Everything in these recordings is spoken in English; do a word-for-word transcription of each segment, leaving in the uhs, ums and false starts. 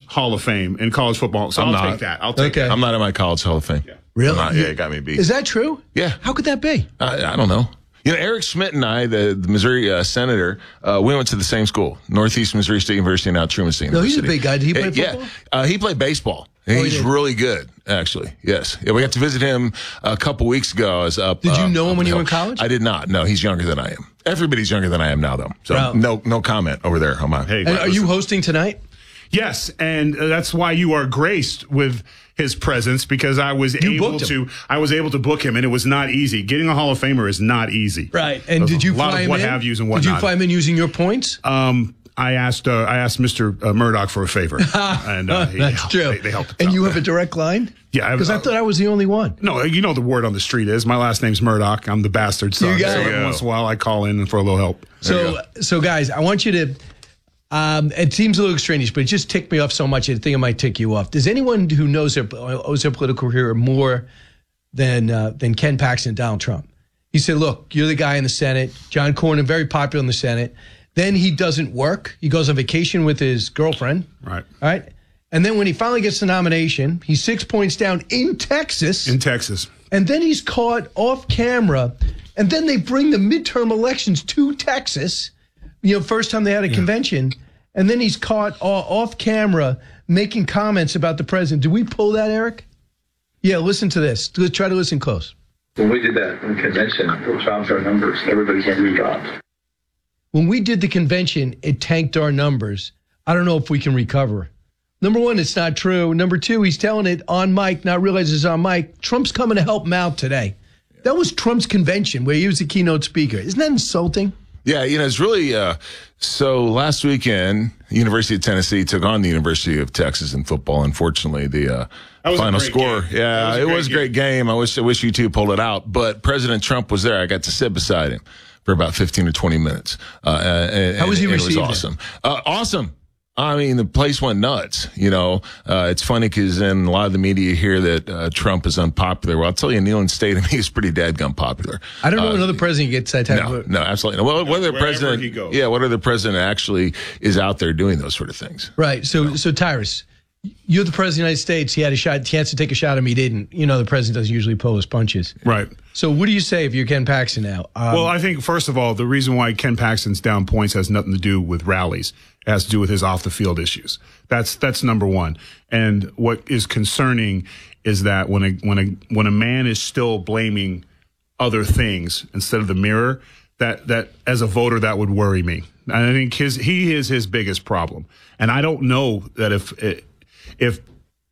Hall of Fame in college football, so I'm I'll not. take that. I'll take Okay. that. I'm not in my college Hall of Fame. Yeah. Really? I'm not, yeah, it got me beat. Is that true? Yeah. How could that be? I, I don't know. You know, Eric Schmidt and I, the, the Missouri uh, senator, uh, we went to the same school, Northeast Missouri State University, now Truman State No, he's University. a big guy. Did he play Uh, football? Yeah, uh, he played baseball. Oh, he He's did? really good, actually. Yes. Yeah, we got to visit him a couple weeks ago. I was up, Did you uh, know him up when the you were in hill. college? I did not. No, he's younger than I am. Everybody's younger than I am now, though. So Wow. no, no comment over there on my. Hey, And are you listen. hosting tonight? Yes, and uh, that's why you are graced with his presence, because I was You able booked to. him. I was able to book him, and it was not easy. Getting a Hall of Famer is not easy. Right. And There's did you a lot fly of him what in? have yous and Did whatnot? you fly him in using your points? Um, I asked. Uh, I asked Mister Uh, Murdoch for a favor, and uh, he That's helped. true. They, they helped. us And out. you have a direct line? Yeah, I have- Because I thought I was the only one. No, you know the word on the street is my last name's Murdoch. I'm the bastard son. You got so it. every once in a while I call in for a little help. So, so guys, I want you to. Um, it seems a little extraneous, but it just ticked me off so much. I think it might tick you off. Does anyone who knows their owes their political career more than uh, than Ken Paxton and Donald Trump? He said, "Look, you're the guy in the Senate. John Cornyn, very popular in the Senate. Then he doesn't work. He goes on vacation with his girlfriend. Right. All right. And then when he finally gets the nomination, he's six points down in Texas. In Texas. And then he's caught off camera. And then they bring the midterm elections to Texas. You know, first time they had a yeah. convention. And then he's caught off camera making comments about the president. Did we pull that, Eric? Yeah, listen to this. Try to listen close. When we did that convention, it dropped our numbers. Everybody's numbers dropped. When we did the convention, it tanked our numbers. I don't know if we can recover. Number one, it's not true. Number two, he's telling it on mic, not realizing it's on mic. Trump's coming to help him out today. That was Trump's convention where he was the keynote speaker. Isn't that insulting? Yeah, you know, it's really, uh, so last weekend, University of Tennessee took on the University of Texas in football. Unfortunately, the uh, final score. Game. Yeah, was it was a great game. game. I wish I wish you two pulled it out. But President Trump was there. I got to sit beside him for about fifteen or twenty minutes. Uh, and, How was he and received? It was awesome. Uh, awesome. I mean, the place went nuts. You know, uh, it's funny because in a lot of the media here that uh, Trump is unpopular. Well, I'll tell you, Neyland State, I mean, he's pretty dadgum popular. I don't know uh, another president gets that type no, of. No, absolutely. No. Well, whether the president, he goes. yeah, whether the president actually is out there doing those sort of things. Right. So, so Tyrus, you're the president of the United States. He had a shot, chance to take a shot at me. He didn't. You know, the president doesn't usually pull his punches. Right. So, what do you say if you're Ken Paxton now? Um, Well, I think, first of all, the reason why Ken Paxton's down points has nothing to do with rallies. It has to do with his off-the-field issues. That's that's number one. And what is concerning is that when a when a when a man is still blaming other things instead of the mirror, that that as a voter that would worry me. I think his he is his biggest problem. And I don't know that if if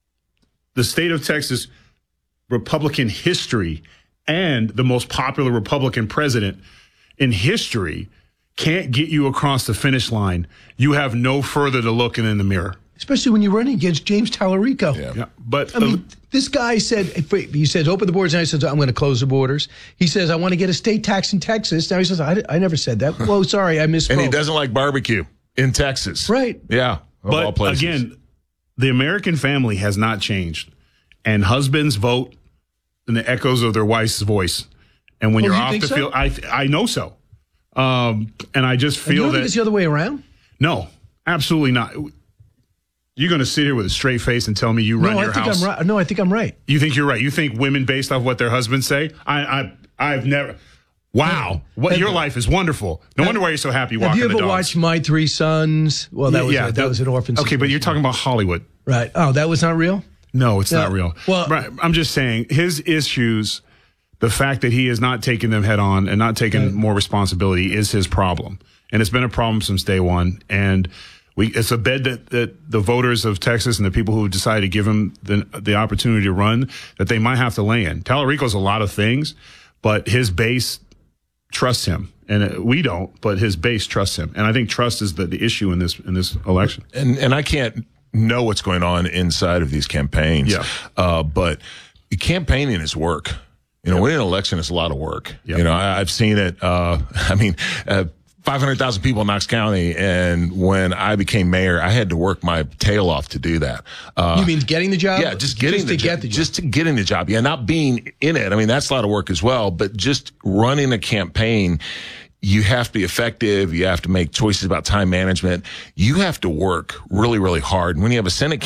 the state of Texas Republican history and the most popular Republican president in history can't get you across the finish line, you have no further to look in the mirror. especially when you're running against James Tallarico. Yeah. Yeah, but I mean, this guy said, he says, open the borders, and I says, I'm going to close the borders. He says, I want to get a state tax in Texas. Now he says, I, I never said that. Whoa, sorry, I misspoke. And he doesn't like barbecue in Texas. Right. Yeah. Of all but places. again, the American family has not changed. And husbands vote in the echoes of their wife's voice. And when Oh, you're you off think the so? field, I I know so. Um, and I just And feel you don't that think it's the other way around? no, absolutely not. You're going to sit here with a straight face and tell me you run no, your I think house. I'm right. No, I think I'm right. You think you're right. You think women based off what their husbands say? I I I've never. Wow, what Have- your life is wonderful. No wonder why you're so happy walking Have you the ever dogs. watched My Three Sons? Well, that was yeah, a, that was an orphan. Okay, but you're situation. talking about Hollywood. Right. Oh, that was not real? No, it's No. not real. Well- right. I'm just saying his issues, the fact that he is not taking them head on and not taking Right. more responsibility is his problem. And it's been a problem since day one. And we, it's a bed that, that the voters of Texas and the people who decided to give him the, the opportunity to run, that they might have to lay in. Tallarico's a lot of things, but his base trusts him. And uh, we don't, but his base trusts him. And I think trust is the, the issue in this in this election. and and I can't know what's going on inside of these campaigns. Yeah. Uh, but campaigning is work. You know, Yep. winning an election is a lot of work. Yep. You know, I, I've seen it. Uh, I mean, uh, five hundred thousand people in Knox County. And when I became mayor, I had to work my tail off to do that. Uh, You mean getting the job? yeah, just getting just the to job, get the job. just to getting the job. Yeah, not being in it. I mean, that's a lot of work as well. But just running a campaign, you have to be effective. You have to make choices about time management. You have to work really, really hard. And when you have a Senate